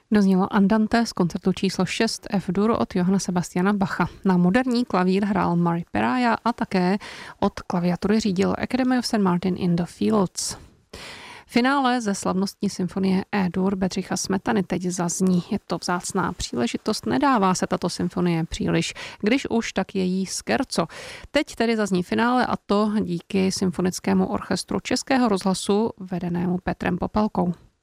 Doznělo Andante z koncertu číslo 6 F-dur od Johanna Sebastiana Bacha. Na moderní klavír hrál Murray Peraja a také od klaviatury řídil Academy of St. Martin in the Fields. Finále ze slavnostní symfonie E-dur Bedřicha Smetany teď zazní. Je to vzácná příležitost, nedává se tato symfonie příliš, když už tak její scherzo. Teď tedy zazní finále a to díky symfonickému orchestru Českého rozhlasu vedenému Petrem Popelkou.